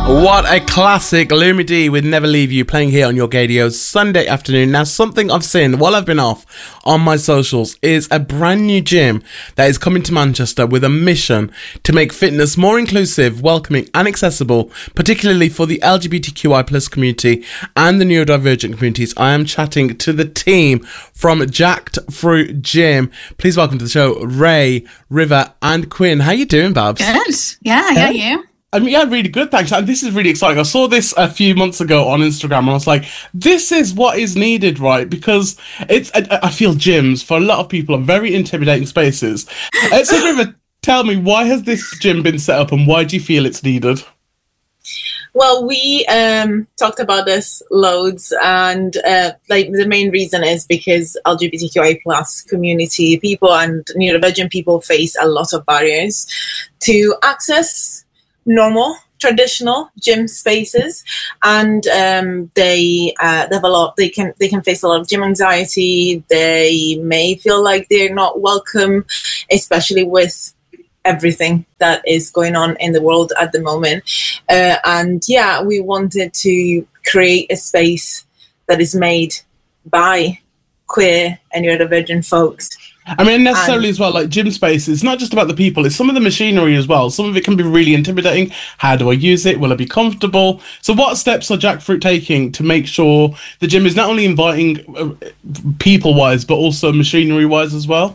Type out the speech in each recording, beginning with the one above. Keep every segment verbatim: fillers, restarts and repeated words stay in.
What a classic, Lumidee with Never Leave You, playing here on your Gadio Sunday afternoon. Now, something I've seen while I've been off on my socials is a brand new gym that is coming to Manchester with a mission to make fitness more inclusive, welcoming and accessible, particularly for the L G B T Q I plus community and the neurodivergent communities. I am chatting to the team from Jacked Fruit Gym. Please welcome to the show, Ray, River and Quinn. How you doing, Babs? Good. Yeah, yeah, you? I mean, yeah, really good, thanks. And this is really exciting. I saw this a few months ago on Instagram and I was like, this is what is needed, right? Because it's, I, I feel gyms, for a lot of people, are very intimidating spaces. Uh, so, River, tell me, why has this gym been set up and why do you feel it's needed? Well, we um, talked about this loads, and uh, like the main reason is because L G B T Q I plus community people and neurodivergent people face a lot of barriers to access normal traditional gym spaces, and um, they uh, develop. They can they can face a lot of gym anxiety. They may feel like they're not welcome, especially with everything that is going on in the world at the moment. Uh, and yeah, we wanted to create a space that is made by queer and neurodivergent folks. I mean, necessarily and, as well, like gym space, it's not just about the people, it's some of the machinery as well. Some of it can be really intimidating. How do I use it? Will I be comfortable? So what steps are Jacked Fruit taking to make sure the gym is not only inviting uh, people-wise, but also machinery-wise as well?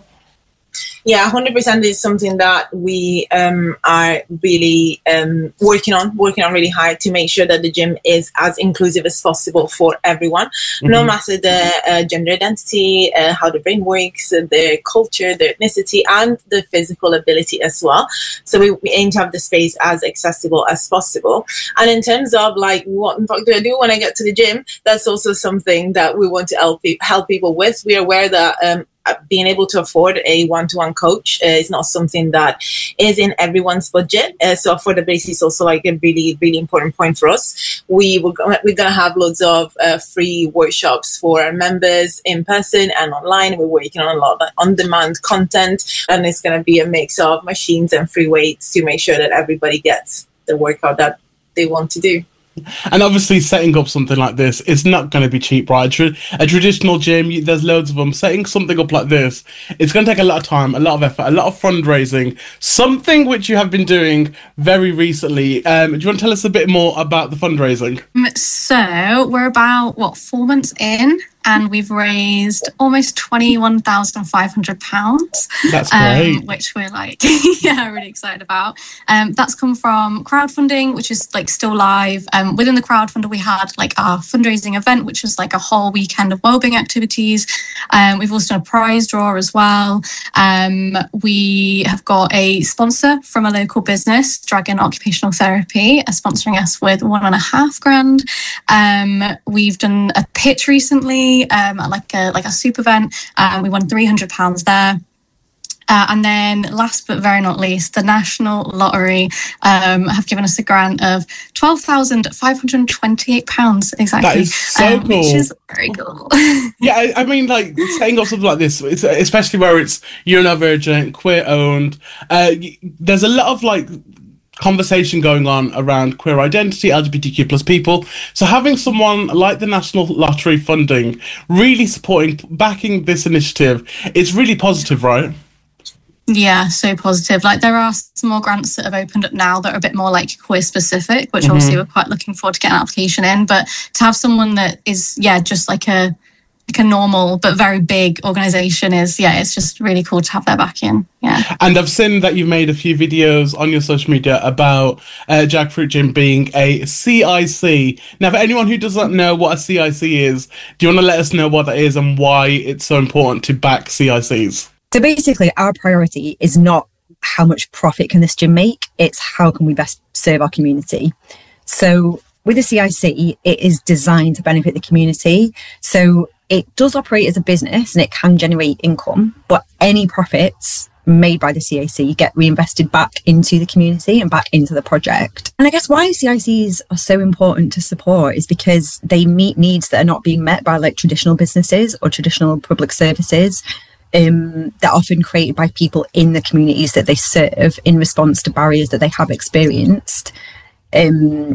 Yeah, one hundred percent is something that we um, are really um, working on, working on really hard to make sure that the gym is as inclusive as possible for everyone, mm-hmm. no matter the uh, gender identity, uh, how the brain works, uh, their culture, their ethnicity, and the physical ability as well. So we, we aim to have the space as accessible as possible. And in terms of like, what in fact do I do when I get to the gym? That's also something that we want to help, pe- help people with. We are aware that um, being able to afford a one-to-one coach uh, is not something that is in everyone's budget. Uh, so affordability is also like a really, really important point for us. We will, we're going to have loads of uh, free workshops for our members in person and online. We're working on a lot of on-demand content, and it's going to be a mix of machines and free weights to make sure that everybody gets the workout that they want to do. And obviously setting up something like this is not going to be cheap, right? Tra- a traditional gym, you, there's loads of them. Setting something up like this, it's going to take a lot of time, a lot of effort, a lot of fundraising, something which you have been doing very recently. Um, do you want to tell us a bit more about the fundraising? So we're about, what, four months in? And we've raised almost twenty-one thousand five hundred pounds. That's great. Um, which we're like, yeah, really excited about. Um, that's come from crowdfunding, which is like still live. Um, within the crowdfunder, we had like our fundraising event, which was like a whole weekend of wellbeing activities. Um, we've also done a prize draw as well. Um, we have got a sponsor from a local business, Dragon Occupational Therapy, uh, sponsoring us with one and a half grand. Um, we've done a pitch recently. Um, at like a like a super event, um, we won three hundred pounds there. Uh, and then last but very not least, the National Lottery um, have given us a grant of twelve thousand five hundred twenty-eight pounds exactly. That is so um, cool. Which is very cool. Yeah, I, I mean, like, setting up something like this, it's, especially where it's neurodivergent, queer-owned, uh, there's a lot of, like, conversation going on around queer identity, L G B T Q plus people. So having someone like the National Lottery funding, really supporting, backing this initiative, it's really positive, right? Yeah, so positive. Like there are some more grants that have opened up now that are a bit more like queer specific, which mm-hmm. obviously we're quite looking forward to getting an application in. But to have someone that is, yeah, just like a like a normal but very big organisation is, yeah, it's just really cool to have their back in. Yeah. And I've seen that you've made a few videos on your social media about uh, Jacked Fruit Gym being a C I C. Now, for anyone who doesn't know what a C I C is, do you want to let us know what that is and why it's so important to back C I Cs? So basically, our priority is not how much profit can this gym make, it's how can we best serve our community. So with a C I C, it is designed to benefit the community. So it does operate as a business and it can generate income, but any profits made by the C I C get reinvested back into the community and back into the project. And I guess why C I Cs are so important to support is because they meet needs that are not being met by like traditional businesses or traditional public services. Um, that are often created by people in the communities that they serve in response to barriers that they have experienced. Um,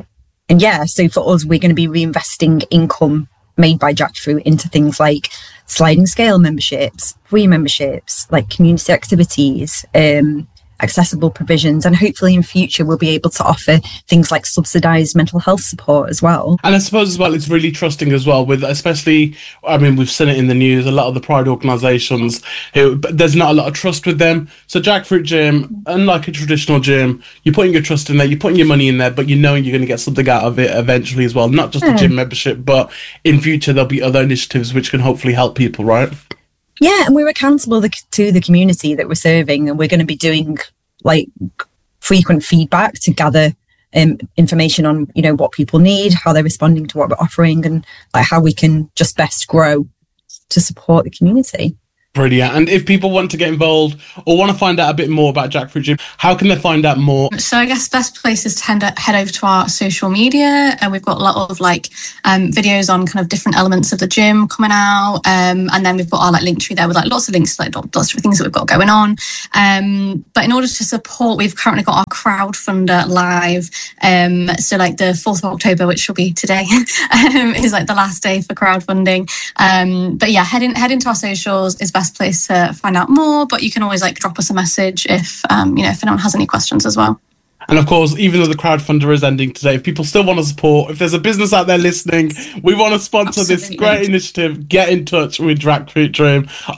and yeah, so for us, we're going to be reinvesting income made by Jackfruit into things like sliding scale memberships, free memberships, like community activities, um, accessible provisions, and hopefully in future we'll be able to offer things like subsidised mental health support as well. And I suppose as well it's really trusting as well, with especially, I mean, we've seen it in the news, a lot of the pride organisations who, there's not a lot of trust with them. So Jackfruit Gym, unlike a traditional gym, you're putting your trust in there, you're putting your money in there, but you know you're going to get something out of it eventually as well, not just yeah. the gym membership, but in future there'll be other initiatives which can hopefully help people, right? Yeah, and we're accountable to the community that we're serving, and we're going to be doing like frequent feedback to gather um, information on, you know, what people need, how they're responding to what we're offering, and like how we can just best grow to support the community. Brilliant. And if people want to get involved or want to find out a bit more about Jackfruit Gym, how can they find out more? So I guess best place is to head, head over to our social media, and we've got a lot of like um, videos on kind of different elements of the gym coming out, um, and then we've got our like link tree there with like lots of links to like lots of things that we've got going on. Um, but in order to support, we've currently got our crowdfunder live. Um, so like the fourth of October, which will be today, um, is like the last day for crowdfunding. Um, but yeah, head in, head into our socials is best place to find out more, but you can always like drop us a message if um you know if anyone has any questions as well. And of course, even though the crowdfunder is ending today, if people still want to support, if there's a business out there listening, we want to sponsor Absolutely. This great initiative, get in touch with Jackfruit Gym.